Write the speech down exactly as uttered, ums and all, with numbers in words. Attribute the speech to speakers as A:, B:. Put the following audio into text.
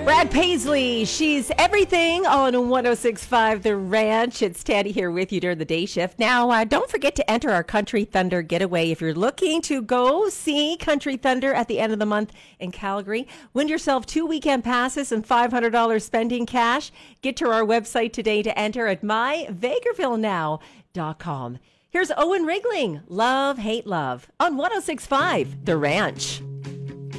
A: Brad Paisley, she's everything on one oh six point five The Ranch. It's Tanny here with you during the day shift. Now, uh, don't forget to enter our Country Thunder getaway. If you're looking to go see Country Thunder at the end of the month in Calgary, win yourself two weekend passes and five hundred dollars spending cash. Get to our website today to enter at my vegreville now dot com. Here's Owen Rigling, Love, Hate, Love on one oh six point five The Ranch.